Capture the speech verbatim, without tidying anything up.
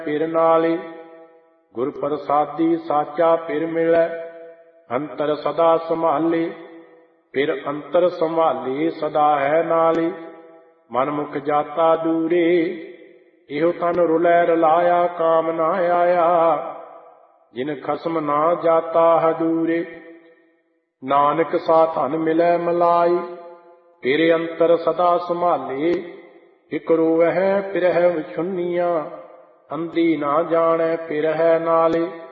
ਪਿਰ ਨਾਲੇ। ਗੁਰ ਪ੍ਰਸਾਦੀ ਸਾਚਾ ਪਿਰ ਮਿਲੈ, ਅੰਤਰ ਸਦਾ ਸੰਭਾਲੇ। ਫਿਰ ਅੰਤਰ ਸੰਭਾਲੇ ਸਦਾ ਹੈ ਨਾਲੇ, ਮਨ ਮੁਖ ਜਾਤਾ ਦੂਰੇ। ਇਹੋ ਤਨ ਰੁਲੈ ਰਲਾਇਆ ਕਾਮ ਨਾ ਆਇਆ, ਜਿਨ ਖਸਮ ਨਾ ਜਾਤਾ ਹਦੂਰੇ। ਨਾਨਕ ਸਾ ਧਨ ਮਿਲੈ ਮਲਾਈ, ਤੇਰੇ ਅੰਤਰ ਸਦਾ ਸੰਭਾਲੇ। ਇਕ ਰੋਵਹਿ ਪਿਰਹਿ ਵਿਛੁੰਨੀਆਂ, ਅੰਧੀ ਨਾ ਜਾਣੈ ਪਿਰਹਿ ਨਾਲੇ।